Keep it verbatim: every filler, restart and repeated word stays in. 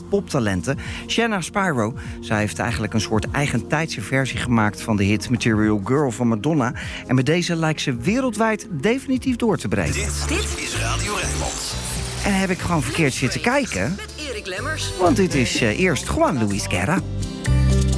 poptalenten. Shanna Spyro, zij heeft eigenlijk een soort eigentijdse versie gemaakt van de hit Material Girl van Madonna. En met deze lijkt ze wereldwijd definitief door te breken. Dit, dit is Radio Rijnmond. En heb ik gewoon verkeerd zitten kijken? Met Erik Lemmers. Want dit is uh, eerst Juan Luis Guerra.